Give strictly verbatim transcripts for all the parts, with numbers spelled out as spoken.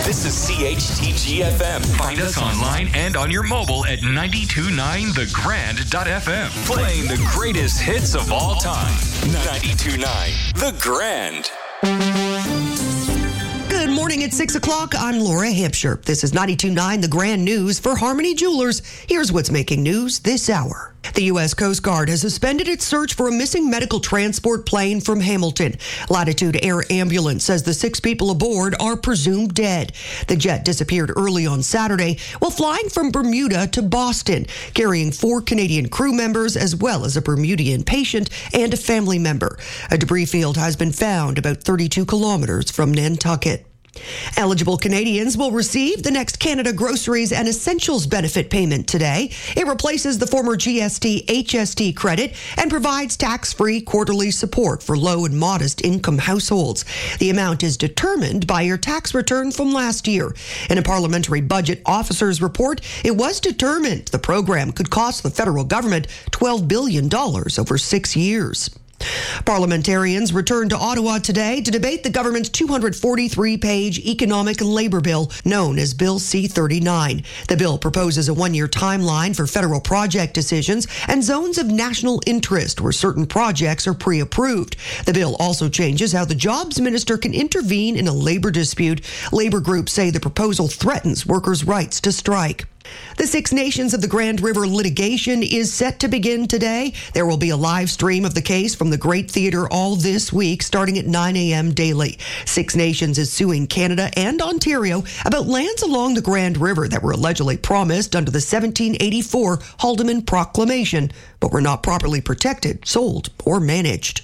This is C H T G F M. Find us online and on your mobile at ninety-two point nine the grand dot f m. Playing the greatest hits of all time. ninety-two point nine The Grand. Good morning at six o'clock. I'm Laura Hampshire. This is ninety-two point nine The Grand News for Harmony Jewelers. Here's what's making news this hour. The U S Coast Guard has suspended its search for a missing medical transport plane from Hamilton. Latitude Air Ambulance says the six people aboard are presumed dead. The jet disappeared early on Saturday while flying from Bermuda to Boston, carrying four Canadian crew members as well as a Bermudian patient and a family member. A debris field has been found about thirty-two kilometers from Nantucket. Eligible Canadians will receive the next Canada Groceries and Essentials benefit payment today. It replaces the former G S T H S T credit and provides tax-free quarterly support for low and modest income households. The amount is determined by your tax return from last year. In a parliamentary budget officer's report, it was determined the program could cost the federal government twelve billion dollars over six years. Parliamentarians returned to Ottawa today to debate the government's two hundred forty-three page economic and labor bill, known as Bill C thirty-nine. The bill proposes a one-year timeline for federal project decisions and zones of national interest where certain projects are pre-approved. The bill also changes how the jobs minister can intervene in a labor dispute. Labor groups say the proposal threatens workers' rights to strike. The Six Nations of the Grand River litigation is set to begin today. There will be a live stream of the case from the Great Theatre all this week, starting at nine a.m. daily. Six Nations is suing Canada and Ontario about lands along the Grand River that were allegedly promised under the seventeen eighty-four Haldimand Proclamation, but were not properly protected, sold, or managed.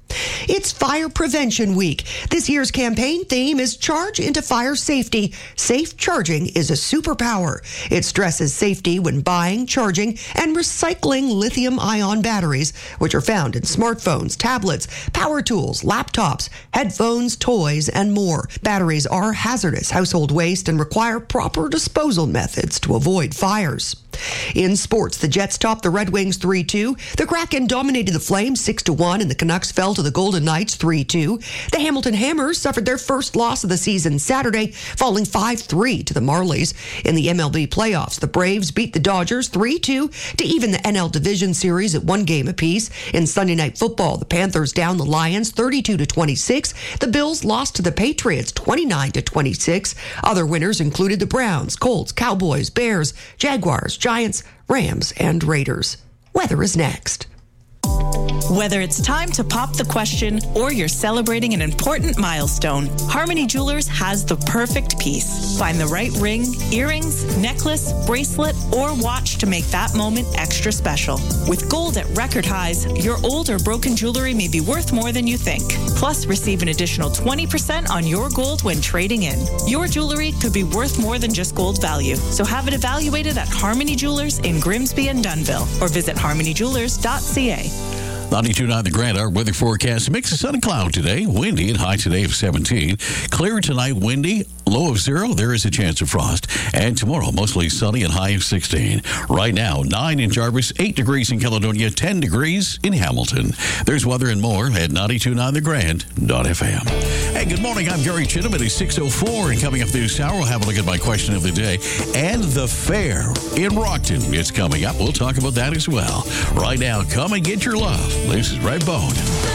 It's Fire Prevention Week. This year's campaign theme is Charge into Fire Safety. Safe charging is a superpower. It stresses safety when buying, charging, and recycling lithium-ion batteries, which are found in smartphones, tablets, power tools, laptops, headphones, toys, and more. Batteries are hazardous household waste and require proper disposal methods to avoid fires. In sports, the Jets topped the Red Wings three two. The Kraken dominated the Flames six to one, and the Canucks fell to the Golden Knights three two. The Hamilton Hammers suffered their first loss of the season Saturday, falling five three to the Marlies. In the M L B playoffs, the Braves beat the Dodgers three two to even the N L Division Series at one game apiece. In Sunday Night Football, the Panthers downed the Lions thirty-two to twenty-six. The Bills lost to the Patriots twenty-nine to twenty-six. Other winners included the Browns, Colts, Cowboys, Bears, Jaguars, Giants, Rams, and Raiders. Weather is next. Whether it's time to pop the question or you're celebrating an important milestone, Harmony Jewelers has the perfect piece. Find the right ring, earrings, necklace, bracelet, or watch to make that moment extra special. With gold at record highs, your old or broken jewelry may be worth more than you think. Plus, receive an additional twenty percent on your gold when trading in. Your jewelry could be worth more than just gold value, so have it evaluated at Harmony Jewelers in Grimsby and Dunnville, or visit harmony jewelers dot c a. ninety-two point nine The Grand, our weather forecast. A mix of sun and cloud today. Windy and high today of seventeen. Clear tonight, windy, low of zero. There is a chance of frost. And tomorrow, mostly sunny and high of sixteen. Right now, nine in Jarvis, eight degrees in Caledonia, ten degrees in Hamilton. There's weather and more at ninety-two point nine the grand dot f m. Hey, good morning. I'm Gary Chittum. It is six oh four, and coming up this hour, we'll have a look at my question of the day and the fair in Rockton. It's coming up. We'll talk about that as well. Right now, come and get your love. This is Red Bone.